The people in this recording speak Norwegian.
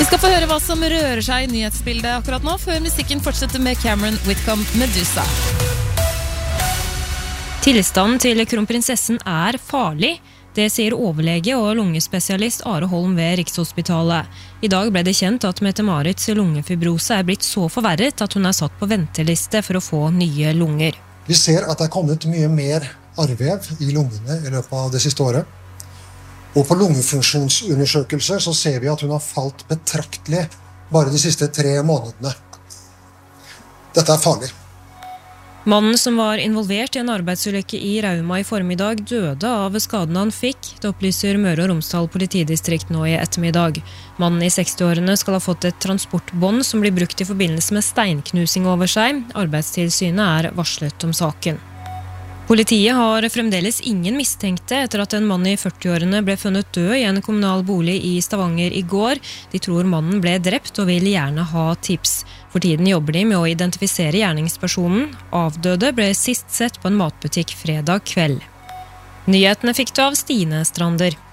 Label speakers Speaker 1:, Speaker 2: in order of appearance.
Speaker 1: Vi skal få høre hva som rører seg i nyhetsbildet akkurat nå, før musikken fortsetter med Cameron Whitcomb Medusa.
Speaker 2: Tilstanden til kronprinsessen farlig. Det sier overlege og lungespesialist Are Holm ved Rikshospitalet. I dag ble det kjent at Mette-Marits lungefibrose blitt så forverret at hun satt på venteliste for å få nye lunger.
Speaker 3: Vi ser at det kommet mye mer arrvev i lungene i løpet av det siste året. Og på lungefunksjonsundersøkelser så ser vi at hun har falt betraktelig bare de siste 3 månedene. Dette farlig.
Speaker 2: Mannen som var involvert i en arbeidsulykke i Rauma i formiddag døde av skaden han fikk. Det opplyser Møre og Romsdal politidistrikt nå i ettermiddag. Mannen i 60-årene skal ha fått et transportbånd som blir brukt i forbindelse med steinknusing over seg. Arbeidstilsynet varslet om saken. Politiet har fremdeles ingen mistenkte etter at en mann i 40-årene ble funnet død i en kommunal bolig i Stavanger i går. De tror mannen ble drept og vil gjerne ha tips. For tiden jobber de med å identifisere gjerningspersonen. Avdøde ble sist sett på en matbutikk fredag kveld. Nyhetene fikk du av Stine Strander.